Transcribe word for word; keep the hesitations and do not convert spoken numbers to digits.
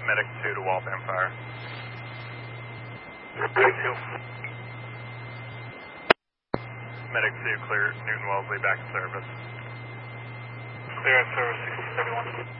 Medic two to Waltham Fire. Medic two. Medic two, clear Newton Wellesley back in service. Clear in service, sixty seventy-one.